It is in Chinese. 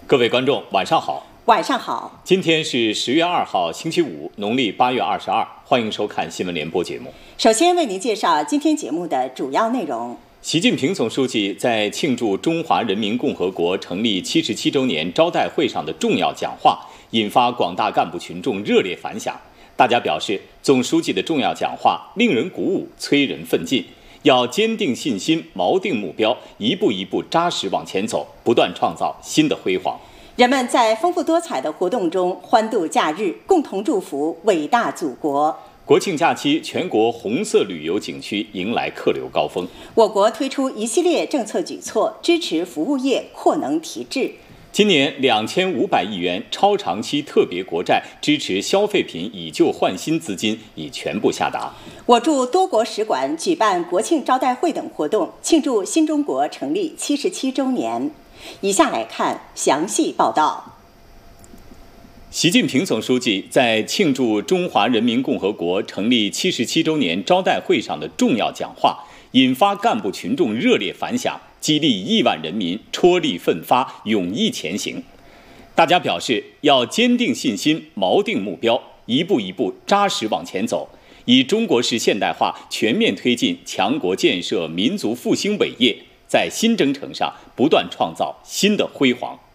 各位观众，晚上好。 晚上好。 今天是10月2号，星期五，农历8月22，欢迎收看新闻联播节目。 首先为您介绍今天节目的主要内容。 习近平总书记在庆祝中华人民共和国成立77周年招待会上的重要讲话，引发广大干部群众热烈反响。大家表示，总书记的重要讲话令人鼓舞，催人奋进。要坚定信心，锚定目标，一步一步扎实往前走，不断创造新的辉煌。 人们在丰富多彩的活动中欢度假日，共同祝福伟大祖国。 国庆假期，全国红色旅游景区迎来客流高峰。 我国推出一系列政策举措，支持服务业扩能提质。 今年2500亿元超长期特别国债支持消费品以旧换新资金已全部下达。 我驻多国使馆举办国庆招待会等活动，庆祝新中国成立77周年。以下来看详细报道。 习近平总书记在庆祝中华人民共和国成立77周年招待会上的重要讲话，引发干部群众热烈反响，激励亿万人民踔厉奋发，勇毅前行。大家表示，要坚定信心，锚定目标，一步一步扎实往前走，以中国式现代化全面推进强国建设、民族复兴伟业，在新征程上不断创造新的辉煌。